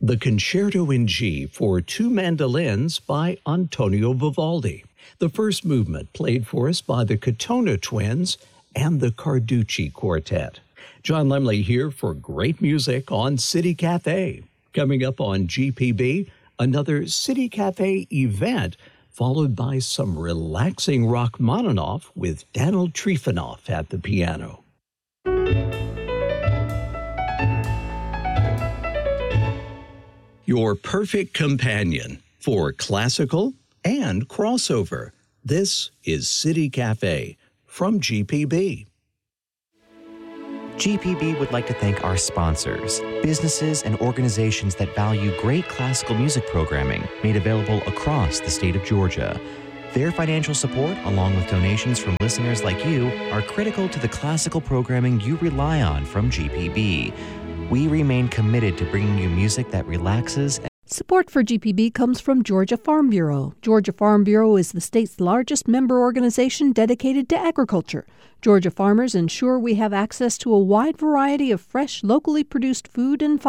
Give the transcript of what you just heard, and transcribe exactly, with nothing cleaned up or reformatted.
The Concerto in G for Two Mandolins by Antonio Vivaldi. The first movement played for us by the Katona Twins and the Carducci Quartet. John Lemley here for great music on City Cafe. Coming up on G P B, another City Cafe event, followed by some relaxing Rachmaninoff with Daniel Trifonov at the piano. Your perfect companion for classical and crossover. This is City Cafe from G P B. G P B would like to thank our sponsors, businesses and organizations that value great classical music programming made available across the state of Georgia. Their financial support, along with donations from listeners like you, are critical to the classical programming you rely on from G P B. We remain committed to bringing you music that relaxes. Support for G P B comes from Georgia Farm Bureau. Georgia Farm Bureau is the state's largest member organization dedicated to agriculture. Georgia farmers ensure we have access to a wide variety of fresh, locally produced food and